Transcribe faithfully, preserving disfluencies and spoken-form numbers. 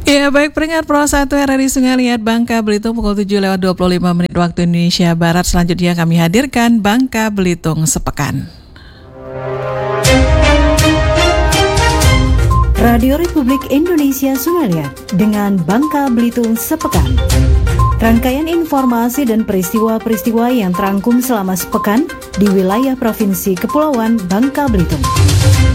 Ya, baik, peringkat Pro satu R R I Sungai Liat Bangka Belitung pukul tujuh lewat dua puluh lima menit waktu Indonesia Barat. Selanjutnya kami hadirkan Bangka Belitung Sepekan. Radio Republik Indonesia Sungai Liat dengan Bangka Belitung Sepekan. Rangkaian informasi dan peristiwa-peristiwa yang terangkum selama sepekan di wilayah Provinsi Kepulauan Bangka Belitung.